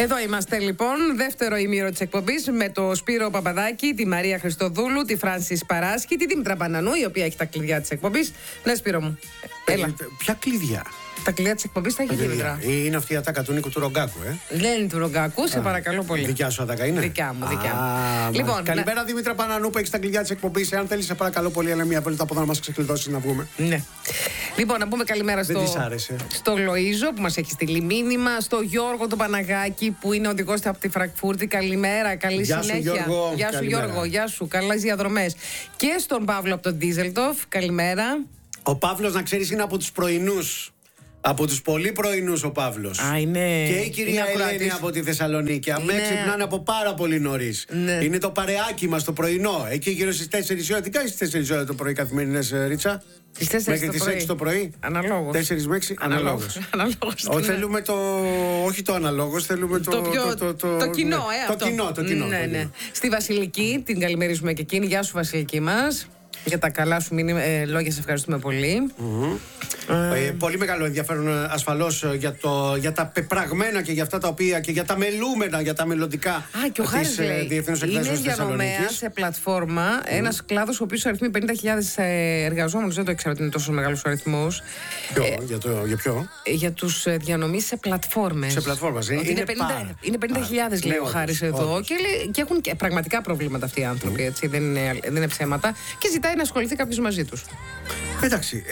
Εδώ είμαστε λοιπόν, δεύτερο ημίρο της εκπομπής με το Σπύρο Παπαδάκη, τη Μαρία Χριστοδούλου, τη Φράνσις Παράσχη, τη Δήμητρα Πανανού, η οποία έχει τα κλειδιά της εκπομπής. Ναι, Σπύρο μου. Έλα. Ποια κλειδιά? Τα κλειδιά της εκπομπής θα έχει η Δήμητρα. Είναι αυτή η ατάκα του Νίκου του Ρογκάκου, Δεν είναι του Ρογκάκου, σε παρακαλώ πολύ. Δικιά σου ατάκα είναι? Δικιά μου. Λοιπόν, καλημέρα Δήμητρα Πανανού που έχει τα κλειδιά της εκπομπής. Εάν θέλεις, σε παρακαλώ πολύ, έλα μια βόλτα από εδώ να μας ξεκλειδώσεις να βγούμε. Ναι. Λοιπόν, να πούμε καλημέρα στο Λοΐζο που μας έχει στείλει μήνυμα, στο Γιώργο τον Παναγάκη που είναι οδηγός από τη Φραγκφούρτη. Καλημέρα, καλή συνέχεια. Γεια σου Γιώργο, γεια σου, καλές διαδρομές. Και στον Παύλο από τον Ντίζελτοφ, καλημέρα. Ο Παύλος, να ξέρεις, είναι από τους πρωινούς. Από τους πολύ πρωινούς ο Παύλος. Είναι. Και η κυρία Ελένη από τη Θεσσαλονίκη. Αμέ ξυπνάνε από πάρα πολύ νωρίς. Ναι. Είναι το παρεάκι μας το πρωινό. Εκεί γύρω στις 4 η ώρα. Τι κάνεις στις 4 η ώρα το πρωί καθημερινές, Ρίτσα? Στις 4 μέχρι τις 6 το πρωί. Αναλόγως. 4 με 6. Αναλόγως. Θέλουμε το. Όχι το αναλόγως, θέλουμε το κοινό, το κοινό. Ναι. Στη Βασιλική, την καλημερίζουμε και εκείνη. Γεια σου, Βασιλική μας. Για τα καλά σου λόγια, σε ευχαριστούμε πολύ. Πολύ μεγάλο ενδιαφέρον ασφαλώς για τα πεπραγμένα και για αυτά τα οποία και για τα μελούμενα, για τα μελλοντικά της Διεθνούς Εκδέσεως Θεσσαλονίκης. Είναι διανομέα σε πλατφόρμα ένας κλάδος ο οποίος αριθμεί 50.000 εργαζόμενους. Δεν το ήξερα ότι είναι τόσο μεγάλος ο αριθμός. Για ποιο? Για τους διανομείς σε πλατφόρμες. Σε πλατφόρμες. Είναι 50.000 λέει ο Χάρης εδώ και έχουν και πραγματικά προβλήματα αυτοί οι άνθρωποι. Έτσι, δεν είναι ψέματα. Και ζητάει να ασχοληθεί κάποιος μαζί τους. Εντάξει.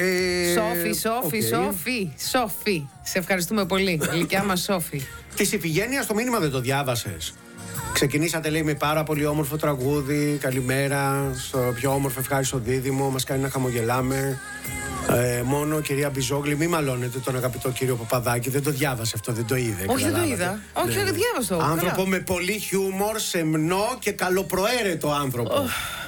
Σόφι. Σε ευχαριστούμε πολύ. Γλυκιά μας Σόφι. Της Ιφηγένειας το μήνυμα δεν το διάβασες? Ξεκινήσατε, λέει, με πάρα πολύ όμορφο τραγούδι. Καλημέρα στο πιο όμορφο ευχάριστο δίδυμο. Μας κάνει να χαμογελάμε. Μόνο κυρία Μπιζόγλη, μη μαλώνετε τον αγαπητό κύριο Παπαδάκη. Δεν το διάβασε αυτό, δεν το είδε. Όχι, δεν το είδα. Όχι, δεν διάβασα το. Άνθρωπο με πολύ χιούμορ, σεμνό και καλοπροαίρετο άνθρωπο.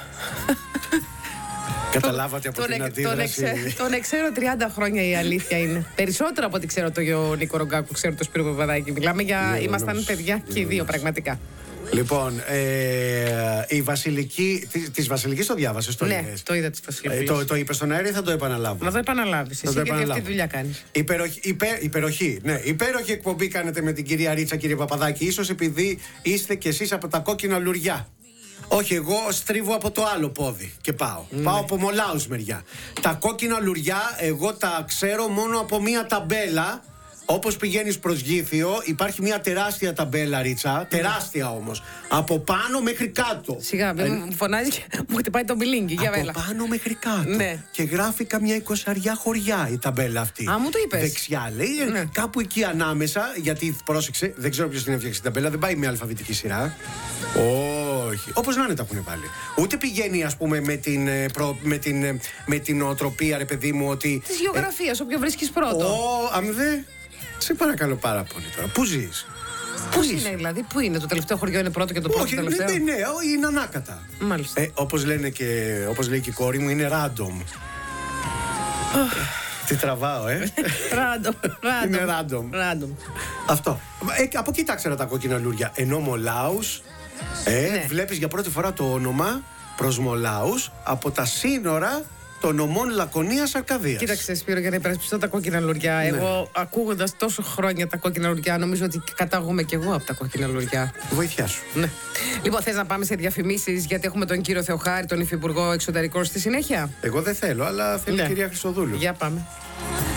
Καταλάβατε από την αντίδραση. Τον ξέρω 30 χρόνια, η αλήθεια είναι. Περισσότερο από ό,τι ξέρω τον Νίκο Ρογκάκου, ξέρω τον Σπύρο Παπαδάκη. Μιλάμε για. Ήμασταν παιδιά και οι δύο, πραγματικά. Λοιπόν, η Βασιλική. Της Βασιλικής το διάβασες? Ναι, το είδα της Βασιλικής. Το είπες στον αέρα ή θα το επαναλάβω? Να το επαναλάβεις. Εσύ γιατί αυτή τη δουλειά κάνεις. Υπέροχη εκπομπή κάνετε με την κυρία Ρίτσα, κύριε Παπαδάκη. Ίσως επειδή είστε κι εσείς από τα κόκκινα λουριά. Όχι, εγώ στρίβω από το άλλο πόδι και πάω. Πάω από Μολάους μεριά. Τα κόκκινα λουριά εγώ τα ξέρω μόνο από μία ταμπέλα. Όπως πηγαίνεις προς Γήθιο, υπάρχει μια τεράστια ταμπέλα, Ρίτσα. Τεράστια όμως. Από πάνω μέχρι κάτω. Σιγά, μου φωνάζει και μου χτυπάει το μπιλίνγκι. Από πάνω μέχρι κάτω. Ναι. Και γράφει καμιά 20 χωριά η ταμπέλα αυτή. Α, μου το είπες. Δεξιά λέει. Ναι. Κάπου εκεί ανάμεσα, γιατί πρόσεξε, δεν ξέρω ποιος την έφτιαξε την ταμπέλα, δεν πάει με αλφαβητική σειρά. Όχι. Όπως να είναι τα έχουν βάλει. Ούτε πηγαίνει, ας πούμε, με την οτροπία, ρε παιδί μου, ότι. Της γεωγραφίας, όποιο βρίσκεις πρώτο. Αμδε. Σε παρακαλώ πάρα πολύ τώρα. Πού ζεις? Πού είναι δηλαδή, πού είναι? Το τελευταίο χωριό είναι πρώτο και το πρώτο τελευταίο? Όχι, ναι, είναι ανάκατα. Μάλιστα. Όπως λέει και η κόρη μου, είναι random. Τι τραβάω, Random. Είναι random. Αυτό. Από εκεί τα ξέρα τα κόκκινα λουριά. Ενώ Μολάους, βλέπεις για πρώτη φορά το όνομα προς Μολάους από τα σύνορα των νομών Λακωνίας Αρκαδίας. Κοίταξε, Σπύρο, για να υπερασπιστώ τα κόκκινα λουριά. Ναι. Εγώ, ακούγοντας τόσο χρόνια τα κόκκινα λουριά, νομίζω ότι κατάγομαι κι εγώ από τα κόκκινα λουριά. Βοήθειά σου. Ναι. Λοιπόν, θες να πάμε σε διαφημίσεις, γιατί έχουμε τον κύριο Θεοχάρη, τον Υφυπουργό Εξωτερικών στη συνέχεια? Εγώ δεν θέλω, αλλά θέλει η κυρία Χριστοδούλου. Για πάμε.